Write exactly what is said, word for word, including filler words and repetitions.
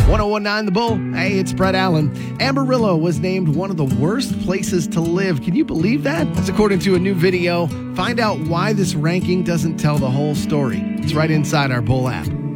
one oh one point nine The Bull. Hey, it's Brett Allen. Amarillo was named one of the worst places to live. Can you believe that? That's according to a new video. Find out why this ranking doesn't tell the whole story. It's right inside our Bull app.